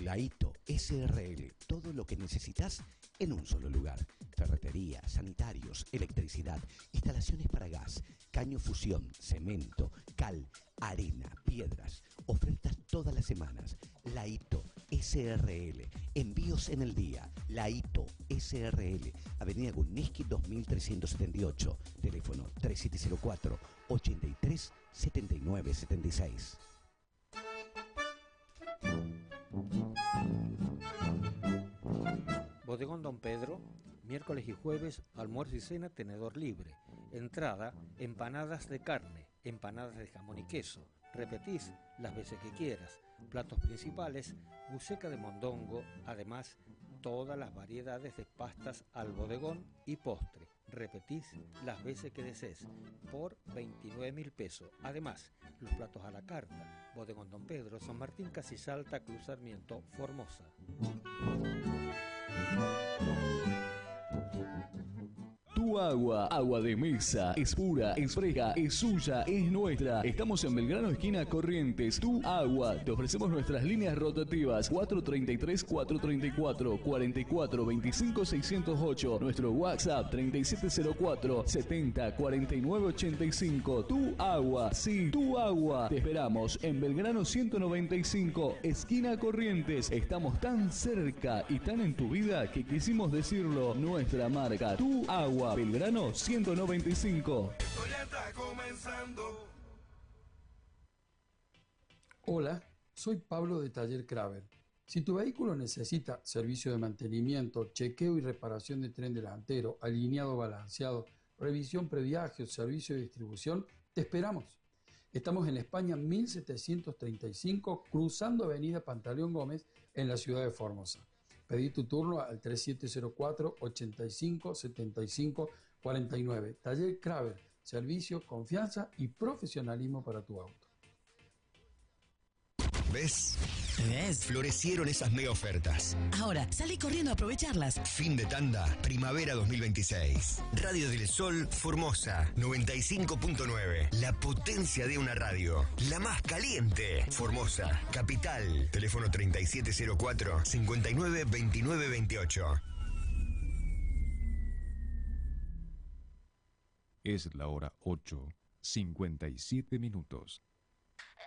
Laito SRL, todo lo que necesitas en un solo lugar. Ferretería, sanitarios, electricidad, instalaciones para gas, caño fusión, cemento, cal, arena, piedras. Ofertas todas las semanas. Laito SRL, envíos en el día. Laito SRL, Avenida Guniski 2378, teléfono 3704 83 79 76. Bodegón Don Pedro, miércoles y jueves, almuerzo y cena, tenedor libre. Entrada, empanadas de carne, empanadas de jamón y queso. Repetís las veces que quieras. Platos principales, buceca de mondongo, además todas las variedades de pastas al bodegón y postre. Repetís las veces que desees por 29.000 pesos. Además, los platos a la carta. Bodegón Don Pedro, San Martín, Casi Salta, Cruz Sarmiento, Formosa. Tu agua, agua de mesa, es pura, es fresca, es suya, es nuestra. Estamos en Belgrano, esquina Corrientes. Tu agua. Te ofrecemos nuestras líneas rotativas 433 434 44 25 608. Nuestro WhatsApp 3704 70 49 85. Tu agua, sí, tu agua. Te esperamos en Belgrano 195, esquina Corrientes. Estamos tan cerca y tan en tu vida que quisimos decirlo. Nuestra marca, Tu Agua, Belgrano 195. Esto ya está comenzando. Hola, soy Pablo de Taller Kraver. Si tu vehículo necesita servicio de mantenimiento, chequeo y reparación de tren delantero, alineado balanceado, revisión previaje o servicio de distribución, te esperamos. Estamos en España 1735, cruzando Avenida Pantaleón Gómez, en la ciudad de Formosa. Pedí tu turno al 3704 85 75 49. Taller Kraver, servicio, confianza y profesionalismo para tu auto. ¿Ves? Florecieron esas mega ofertas. Ahora, salí corriendo a aprovecharlas. Fin de tanda, primavera 2026. Radio del Sol, Formosa, 95.9. La potencia de una radio. La más caliente. Formosa, capital. Teléfono 3704 59 29 28. Es la hora 8:57.